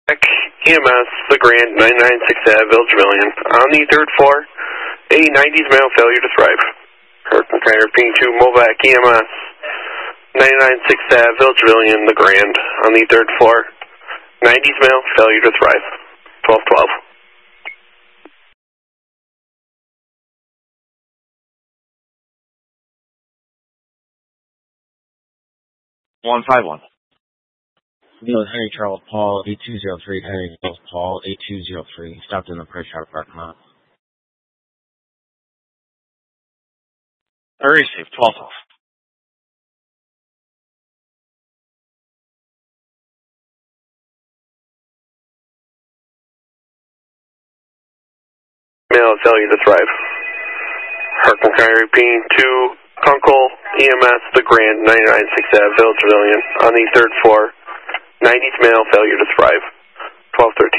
EMS, The Grand, 996 Ave, Village Pavilion. On the third floor, a 90s male failure to thrive. Hurricane repeating to Movac EMS, 996 Ave, Village Pavilion, The Grand. On the third floor, 90s male failure to thrive. 1212. 151. Village Henry Charles Paul, 8203, Henry Charles Paul, 8203, stopped in the Price Shop parking lot. I received 1212. Male failure to thrive. Hurricane repeating to Kunkel EMS, The Grand, 996 Ave, Village Pavilion. On the third floor, 90s male failure to thrive. 1213.